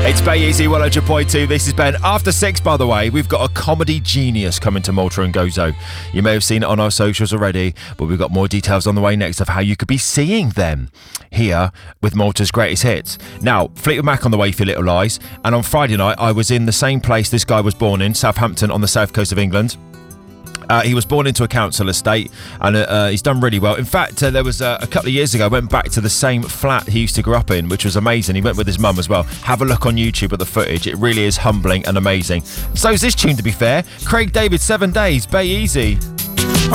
It's Bay Easy 100.2. This is Ben. After 6, by the way, we've got a comedy genius coming to Malta and Gozo. You may have seen it on our socials already, but we've got more details on the way next of how you could be seeing them here with Malta's greatest hits. Now, Fleetwood Mac on the way for Little Lies, and on Friday night I was in the same place this guy was born in, Southampton on the south coast of England. He was born into a council estate, and he's done really well. In fact, there was a couple of years ago, I went back to the same flat he used to grow up in, which was amazing. He went with his mum as well. Have a look on YouTube at the footage. It really is humbling and amazing. So is this tune, to be fair. Craig David, 7 Days, Bay Easy.